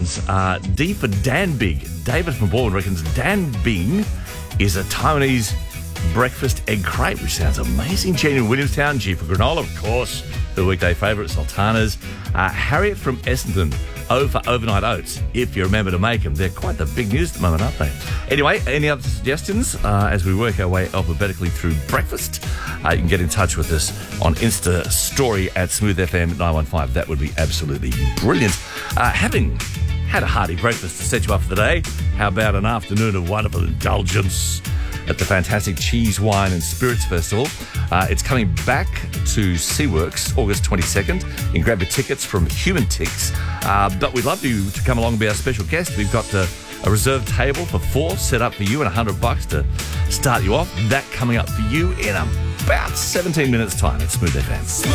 suggestions. D for Dan Big. David from Baldwin reckons Dan Bing is a Taiwanese breakfast egg crepe, which sounds amazing. Jenny in Williamstown. G for granola, of course. The weekday favourite, Sultanas. Harriet from Essendon. O for overnight oats. If you remember to make them, they're quite the big news at the moment, aren't they? Anyway, any other suggestions as we work our way alphabetically through breakfast? You can get in touch with us on Insta story at SmoothFM915. That would be absolutely brilliant. Having had a hearty breakfast to set you up for the day, how about an afternoon of wonderful indulgence at the fantastic Cheese, Wine and Spirits Festival? It's coming back to SeaWorks August 22nd. You can grab your tickets from Human Ticks. But we'd love you to come along and be our special guest. We've got a reserved table for 4 set up for you and $100 to start you off. That coming up for you in about 17 minutes' time at Smooth FM.